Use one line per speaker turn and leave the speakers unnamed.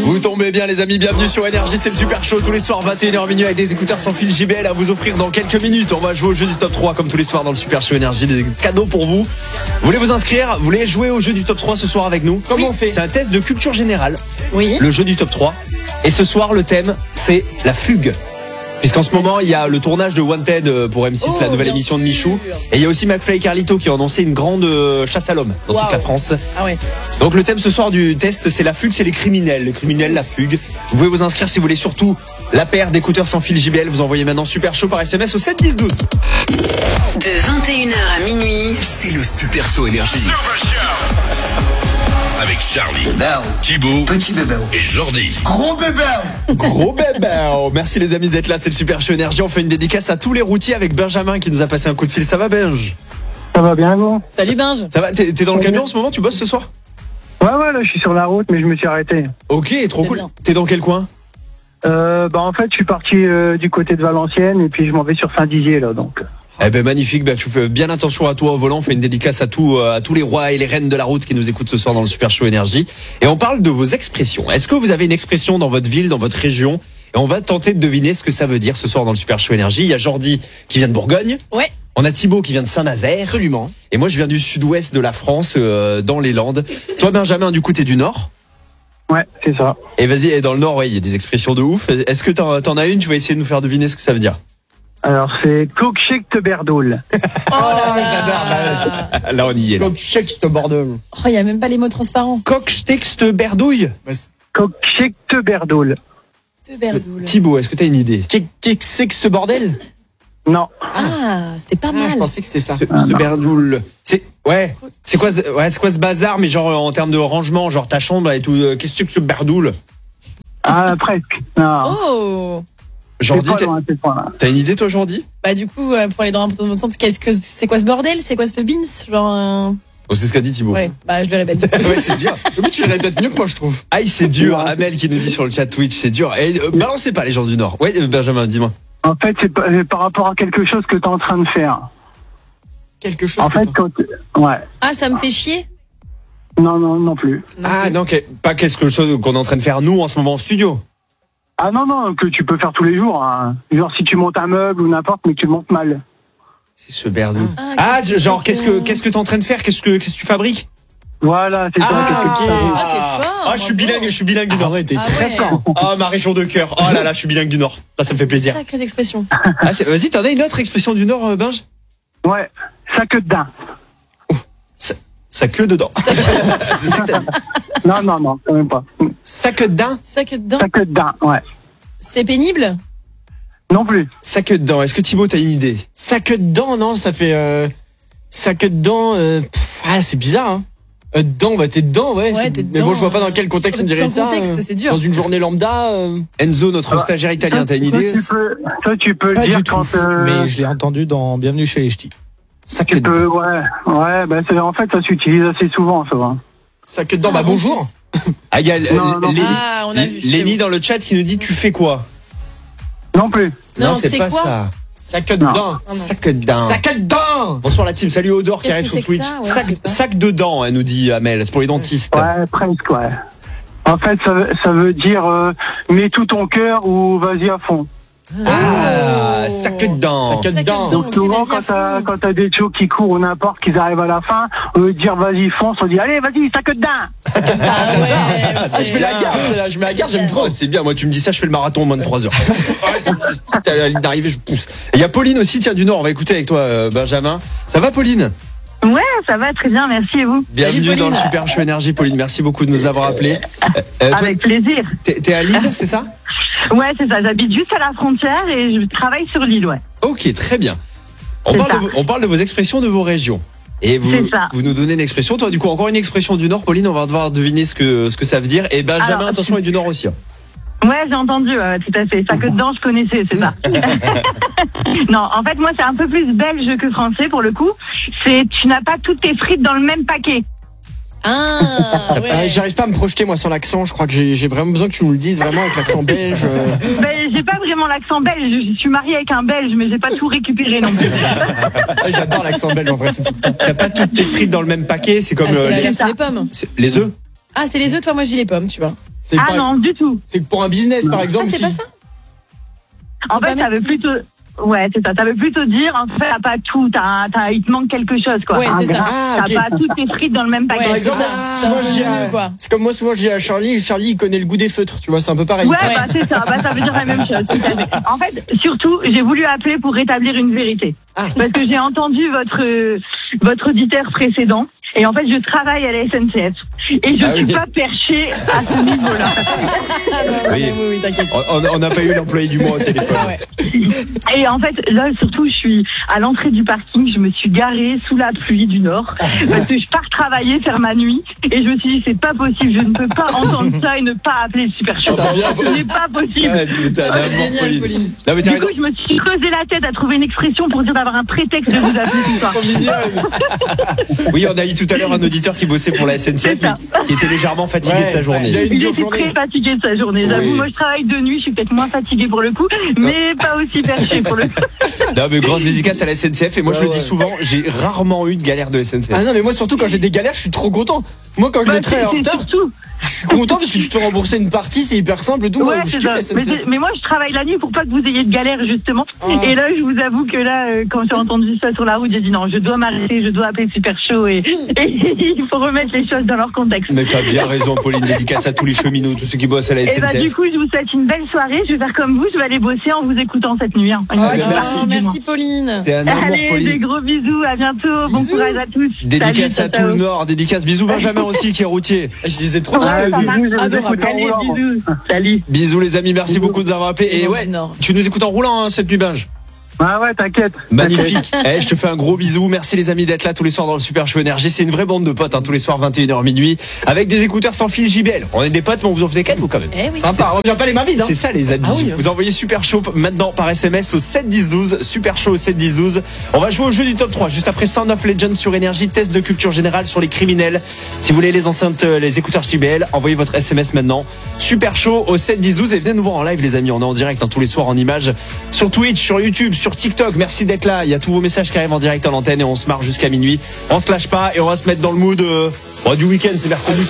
Vous tombez bien les amis, bienvenue sur Énergie, c'est le super show tous les soirs 21h minuit avec des écouteurs sans fil JBL à vous offrir dans quelques minutes. On va jouer au jeu du top 3 comme tous les soirs dans le super show Énergie, des cadeaux pour vous. Vous voulez vous inscrire, vous voulez jouer au jeu du top 3 ce soir avec nous? Comment on fait? C'est un test de culture générale.
Oui.
Le jeu du top 3. Et ce soir le thème c'est la fugue. Puisqu'en ce moment, il y a le tournage de Wanted pour M6, la nouvelle émission de Michou. Et il y a aussi McFly et Carlito qui ont annoncé une grande chasse à l'homme dans toute la France.
Ah ouais.
Donc le thème ce soir du test, c'est la fugue, c'est les criminels. Les criminels, la fugue. Vous pouvez vous inscrire si vous voulez, surtout la paire d'écouteurs sans fil JBL. Vous envoyez maintenant super chaud par SMS au 7 10 12.
De 21h à minuit,
c'est le super show Énergie. Avec Charlie, Thibaut,
petit bébé
et Jordi.
Gros bébé.
Gros bébé. Merci les amis d'être là, c'est le super show Énergie. On fait une dédicace à tous les routiers avec Benjamin qui nous a passé un coup de fil. Ça va Benj?
Ça va bien, vous?
Salut Benj.
Ça va? T'es dans le camion en ce moment? Tu bosses ce soir?
Ouais, là, je suis sur la route, mais je me suis arrêté.
Ok, trop
C'est
cool.
bien.
T'es dans quel coin?
En fait, je suis parti du côté de Valenciennes, et puis je m'en vais sur Saint-Dizier, là, donc.
Eh ben magnifique, tu fais bien attention à toi au volant, on fait une dédicace à tous les rois et les reines de la route qui nous écoutent ce soir dans le super show Énergie. Et on parle de vos expressions. Est-ce que vous avez une expression dans votre ville, dans votre région? Et on va tenter de deviner ce que ça veut dire ce soir dans le super show Énergie. Il y a Jordi qui vient de Bourgogne.
Ouais.
On a Thibaut qui vient de Saint-Nazaire.
Absolument.
Et moi je viens du sud-ouest de la France, dans les Landes. Toi Benjamin, du coup t'es du nord?
Ouais, c'est ça.
Et vas-y, et dans le nord, ouais, il y a des expressions de ouf. Est-ce que t'en as une? Tu vas essayer de nous faire deviner ce que ça veut dire.
Alors, c'est Coq-Chèque Berdoul.
Oh là là.
J'adore.
Là on y est. Là.
Donc check ce bordel.
Oh, il y a même pas les mots transparents.
Coq, texte, berdouille.
Coq-Chèque Berdoul.
De Berdoul.
Thibaut, est-ce que t'as une idée?
Qu'est-ce que c'est que ce bordel?
Non.
Ah, c'était pas mal.
Je pensais que c'était ça.
Ce berdoule. C'est quoi ce bazar, mais genre en termes de rangement, genre ta chambre et tout. Qu'est-ce que ce berdoule?
Ah, presque. Non.
Oh.
Jordi,
C'est pas loin, c'est pas loin.
t'as une idée toi Jordi?
Bah du coup, pour aller dans un peu dans votre sens, c'est quoi ce bordel? C'est quoi ce bins? Genre
Oh, c'est ce qu'a dit Thibaut.
Ouais, bah je le répète.
Ouais, c'est dur.
Oui, tu le répètes mieux que moi, je trouve.
Aïe, c'est dur. Amel qui nous dit sur le chat Twitch, c'est dur. Et balancez pas les gens du Nord. Ouais, Benjamin, dis-moi.
En fait, c'est par rapport à quelque chose que t'es en train de faire.
Quelque chose.
En fait, ouais.
Ah, ça me fait chier.
Non plus.
Ah non, pas quelque chose qu'on est en train de faire nous en ce moment en studio.
Ah non, que tu peux faire tous les jours. Hein. Genre, si tu montes un meuble ou n'importe, mais que tu montes mal.
C'est ce berdoule.
Ah,
Genre qu'est-ce que t'es en train de faire? Qu'est-ce que tu fabriques?
Voilà, c'est ça.
Ah,
Qu'est-ce que tu fais?
Ah, t'es fort.
Ah, je suis bilingue du Nord.
Ah ouais, t'es
Ah
très
ouais.
fort.
Oh, ma région de cœur. Oh là là, je suis bilingue du Nord. Ça me fait plaisir.
Sacrée expression.
Ah, vas-y, t'en as une autre expression du Nord, Benj?
Ouais, ça que dedans.
Ça queue dedans. C'est ça que t'as dit.
Non, quand même pas.
Ça queue dedans?
Ça que dedans.
Ça que dedans, ouais.
C'est pénible.
Non plus.
Ça queue dedans. Est-ce que Thibaut t'as une idée?
Ça que dedans, non, ça fait. Ça que dedans. C'est bizarre, hein. Dedans, bah t'es dedans, ouais.
Ouais, t'es
Mais bon,
dedans,
je vois pas dans quel contexte on dirait
sans
ça.
contexte, c'est dur.
Dans une journée lambda.
Enzo, notre stagiaire italien, t'as une idée?
Toi, tu peux
Pas
le dire
du tout,
quand.
mais je l'ai entendu dans Bienvenue chez les Ch'tis.
Ça queue
Tu peux,
dedans.
ouais, bah en fait, ça s'utilise assez souvent, ça va.
Ça que dedans,
Ah,
bah bonjour.
en plus.
Ah, il y a
Non.
Ah, on a vu.
Lenny dans le chat qui nous dit tu fais quoi?
Non plus.
Non,
c'est
c'est
pas
quoi?
ça.
Ça que dedans.
Ça queue dedans.
Ça que dedans.
Bonsoir la team, salut Odor qui
Qu'est-ce
arrive
que
sur
c'est que
Twitch.
ça? Ouais, je sais pas.
Sac dedans, elle nous dit Amel, c'est pour les dentistes.
Ouais, presque, ouais. En fait, ça veut dire mets tout ton cœur ou vas-y à fond.
Ah,
Oh.
sac dedans.
Ça que
Ça que
dedans.
dedans.
Donc
Ok,
souvent,
vas-y à fond.
quand t'as des chos qui courent ou n'importe, qu'ils arrivent à la fin, au lieu de dire vas-y fonce, on dit allez vas-y, ça que dedans.
Ah ouais.
Ah, ça, je mets la garde, celle-là, je mets la garde, j'aime trop. C'est bien, moi tu me dis ça, je fais le marathon en moins de 3 heures. À la ligne d'arrivée, je pousse. Et il y a Pauline aussi, tiens, du Nord, on va écouter avec toi, Benjamin. Ça va, Pauline?
Ouais, ça va très bien, merci et vous?
Bienvenue
Pauline.
dans le Super Show Énergie, Pauline. Merci beaucoup de nous avoir appelés. Toi,
Avec plaisir.
t'es à Lille, c'est ça?
Ouais, c'est ça, j'habite juste à la frontière et je travaille sur l'île, ouais.
Ok, très bien. On
C'est
parle,
ça.
on parle de vos expressions de vos régions. Et vous
C'est ça.
nous donnez une expression. Toi, du coup, encore une expression du Nord, Pauline. On va devoir deviner ce que ça veut dire. Et Benjamin,
Alors,
attention, est du Nord aussi. Hein.
Ouais, j'ai entendu, tout à fait. Ça que dedans, je connaissais, c'est ça. Non, en fait, moi, c'est un peu plus belge que français pour le coup. C'est tu n'as pas toutes tes frites dans le même paquet.
Ah ouais.
J'arrive pas à me projeter moi sans l'accent. Je crois que j'ai vraiment besoin que tu nous le dises vraiment avec l'accent belge.
Ben, j'ai pas vraiment l'accent belge. Je suis mariée avec un belge, mais j'ai pas tout récupéré non plus.
J'adore l'accent belge en vrai. C'est tout.
T'as pas toutes tes frites dans le même paquet. C'est comme
Ah, c'est la
les,
version des pommes.
les œufs.
Ah, c'est les œufs, toi, moi, je dis les pommes, tu vois.
C'est
Ah non, du tout.
C'est que pour un business, par exemple.
c'est pas ça.
En
Faut pas
fait, ça
mettre
veut plutôt. Ouais, c'est ça. Ça veut plutôt dire, en fait, t'as pas tout. Il te manque quelque chose, quoi.
Ouais, c'est ça.
Ah, ok.
T'as pas toutes tes frites dans le même paquet.
Ouais,
Par
c'est
exemple,
ça.
souvent,
C'est
je dis
un peu
à-
mieux, quoi.
c'est comme moi, souvent je dis à Charlie, il connaît le goût des feutres, tu vois, c'est un peu pareil.
Ouais, bah c'est ça. Bah ça veut dire la même chose. tout à fait. En fait, surtout, j'ai voulu appeler pour rétablir une vérité.
Ah.
Parce que j'ai entendu votre auditeur précédent. Et en fait, je travaille à la SNCF. Et je suis pas perchée à ce niveau-là.
Oui, t'inquiète.
On n'a pas eu l'employé du mois au téléphone.
Ah ouais.
Et en fait, là, surtout, je suis à l'entrée du parking. Je me suis garée sous la pluie du Nord. Parce que je pars travailler, faire ma nuit. Et je me suis dit, c'est pas possible. Je ne peux pas entendre ça et ne pas appeler le Super Show. Ce n'est pas possible.
Ouais, t'as un amour,
Génial, Pauline.
Non, mais t'as
Du
raison.
coup, je me suis creusé la tête à trouver une expression pour dire d'avoir un prétexte de vous appeler ce soir.
Oui, on a eu tout à l'heure un auditeur qui bossait pour la SNCF,
C'est ça.
mais qui était légèrement fatigué
Ouais,
de sa
ouais,
journée.
il a eu une
Il
dure
était
journée.
très fatigué de sa journée. J'avoue,
Oui.
moi je travaille de nuit, je suis peut-être moins fatiguée pour le coup, mais pas aussi perché pour le coup.
Non, mais grosse dédicace à la SNCF. Et moi, je
Ouais,
le dis
ouais.
souvent, j'ai rarement eu de galère de SNCF.
Ah non, mais moi surtout quand j'ai des galères, je suis trop content. Moi quand je le train en
C'est
retard,
surtout.
je suis content parce que tu te fais rembourser une partie, c'est hyper simple et tout.
Ouais,
Moi, je
c'est
kiffe
ça.
la SNCF.
Mais moi je travaille la nuit pour pas que vous ayez de galère justement.
Oh.
Et là, je vous avoue que là, quand j'ai entendu ça sur la route, j'ai dit non, je dois m'arrêter, je dois appeler Super Show et il faut remettre les choses dans leur contexte.
Mais t'as bien raison, Pauline. Dédicace à tous les cheminots, tous ceux qui bossent à la
Et bah du
SNCF.
coup, je vous souhaite une belle soirée. Je vais faire comme vous, je vais aller bosser en vous écoutant cette nuit. Hein.
ben, merci.
Oh, merci, Pauline.
T'es un amour,
Allez, des
Pauline.
gros bisous, à bientôt, bon courage à tous.
Dédicace
Salut,
à tout le
ciao.
Nord. Dédicace. Bisous Benjamin aussi, qui est routier. Je les ai trop
Ouais,
kiffés,
ça
eux.
marche.
Adorable.
Allez, bisous. Salut.
Bisous les amis, merci beaucoup de nous avoir appelés. Et
Nord
ouais,
du Nord.
tu nous écoutes en roulant hein, cette nuit, Binge.
Ah ouais, t'inquiète.
Magnifique. Je te fais un gros bisou. Merci les amis d'être là tous les soirs dans le Super Show Énergie. C'est une vraie bande de potes, hein, tous les soirs 21h minuit, avec des écouteurs sans fil JBL. On est des potes, mais on vous en fait 4 vous quand même.
Eh oui.
Sympa, on revient pas les mains vides. Hein.
C'est ça les amis.
Ah oui, hein.
Vous envoyez Super Show maintenant par SMS au 7 10 12. Super Show au 7 10 12. On va jouer au jeu du top 3 juste après Sound of Legends sur Énergie, test de culture générale sur les criminels. Si vous voulez les enceintes, les écouteurs JBL, envoyez votre SMS maintenant. Super Show au 7 10 12 et venez nous voir en live les amis. On est en direct hein, tous les soirs en images sur Twitch, sur YouTube, sur TikTok. Merci d'être là. Il y a tous vos messages qui arrivent en direct à l'antenne et on se marre jusqu'à minuit. On se lâche pas et on va se mettre dans le mood du week-end. C'est mercredi.